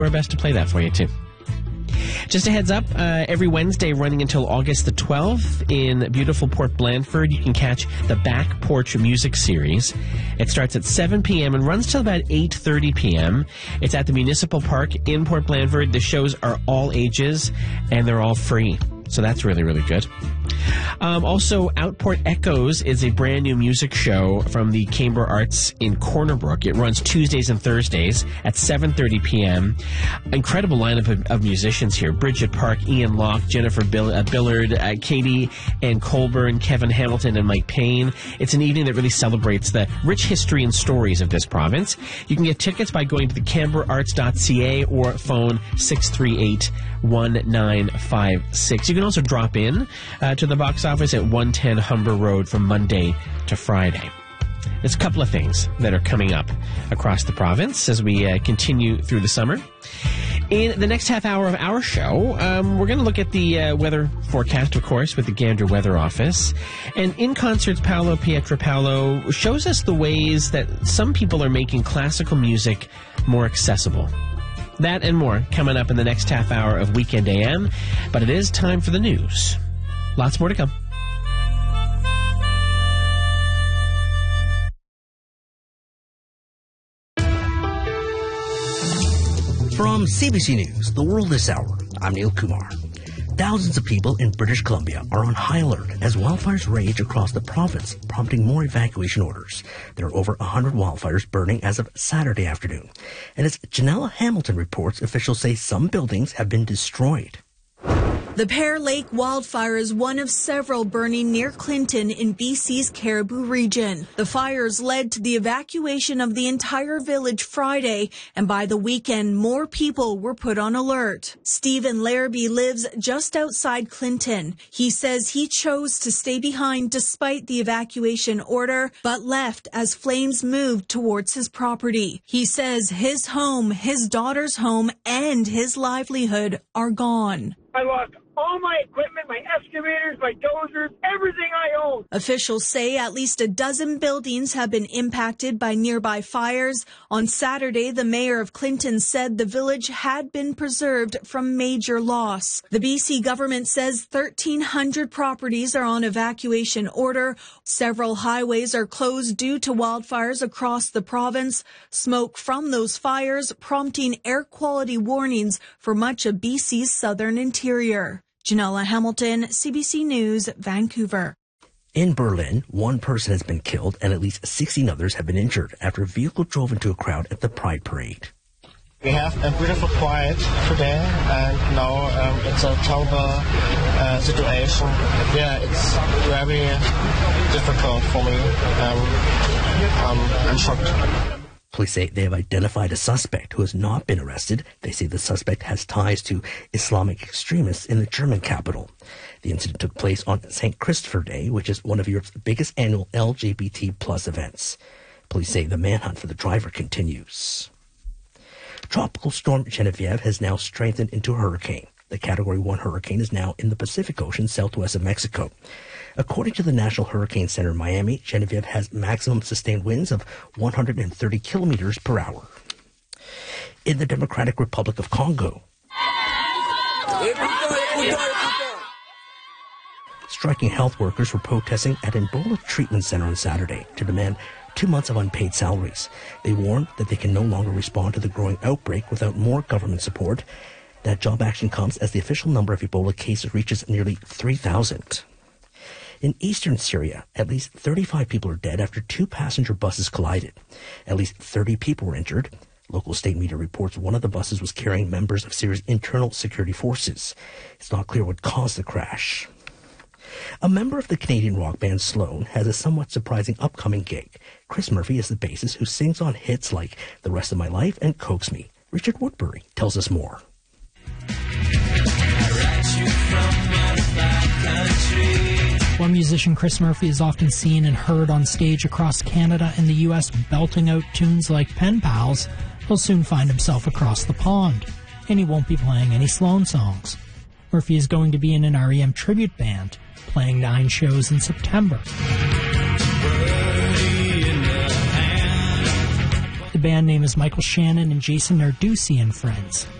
our best to play that for you, too. Just a heads up, every Wednesday running until August the 12th in beautiful Port Blandford, you can catch the Back Porch Music Series. It starts at 7 p.m. and runs till about 8:30 p.m. It's at the Municipal Park in Port Blandford. The shows are all ages, and they're all free. So that's really, really good. Also, Outport Echoes is a brand new music show from the Camber Arts in Corner Brook. It runs Tuesdays and Thursdays at 7:30 p.m. Incredible lineup of musicians here. Bridget Park, Ian Locke, Jennifer Billard, Katie and Colburn, Kevin Hamilton, and Mike Payne. It's an evening that really celebrates the rich history and stories of this province. You can get tickets by going to the camberarts.ca or phone 638-1956. You can also drop in to the box office at 110 Humber Road from Monday to Friday. There's a couple of things that are coming up across the province as we continue through the summer. In the next half hour of our show, we're going to look at the weather forecast, of course, with the Gander Weather Office. And In Concert's Paolo Pietropaolo shows us the ways that some people are making classical music more accessible. That and more coming up in the next half hour of Weekend AM. But it is time for the news. Lots more to come. From CBC News, The World This Hour, I'm Neil Kumar. Thousands of people in British Columbia are on high alert as wildfires rage across the province, prompting more evacuation orders. There are over 100 wildfires burning as of Saturday afternoon. And as Janella Hamilton reports, officials say some buildings have been destroyed. The Pear Lake wildfire is one of several burning near Clinton in BC's Cariboo region. The fires led to the evacuation of the entire village Friday, and by the weekend, more people were put on alert. Stephen Larrabee lives just outside Clinton. He says he chose to stay behind despite the evacuation order, but left as flames moved towards his property. He says his home, his daughter's home, and his livelihood are gone. I lost all my equipment, my excavators, my dozers, everything I own. Officials say at least a dozen buildings have been impacted by nearby fires. On Saturday, the mayor of Clinton said the village had been preserved from major loss. The BC government says 1,300 properties are on evacuation order. Several highways are closed due to wildfires across the province. Smoke from those fires prompting air quality warnings for much of BC's southern interior. Janella Hamilton, CBC News, Vancouver. In Berlin, one person has been killed and at least 16 others have been injured after a vehicle drove into a crowd at the Pride Parade. We have a beautiful Pride today, and now it's a terrible situation. Yeah, it's very difficult for me. I'm shocked. Police say they have identified a suspect who has not been arrested. They say the suspect has ties to Islamic extremists in the German capital. The incident took place on St. Christopher Day, which is one of Europe's biggest annual LGBT plus events. Police say the manhunt for the driver continues. Tropical storm Genevieve has now strengthened into a hurricane. The Category 1 hurricane is now in the Pacific Ocean southwest of Mexico. According to the National Hurricane Center in Miami, Genevieve has maximum sustained winds of 130 kilometers per hour. In the Democratic Republic of Congo, striking health workers were protesting at an Ebola treatment center on Saturday to demand 2 months of unpaid salaries. They warned that they can no longer respond to the growing outbreak without more government support. That job action comes as the official number of Ebola cases reaches nearly 3,000. In eastern Syria, at least 35 people are dead after 2 passenger buses collided. At least 30 people were injured. Local state media reports one of the buses was carrying members of Syria's internal security forces. It's not clear what caused the crash. A member of the Canadian rock band Sloan has a somewhat surprising upcoming gig. Chris Murphy is the bassist who sings on hits like The Rest of My Life and Coax Me. Richard Woodbury tells us more. While musician Chris Murphy is often seen and heard on stage across Canada and the U.S. belting out tunes like Pen Pals, he'll soon find himself across the pond, and he won't be playing any Sloan songs. Murphy is going to be in an REM tribute band, playing 9 shows in September. The band name is Michael Shannon and Jason Narducci and Friends.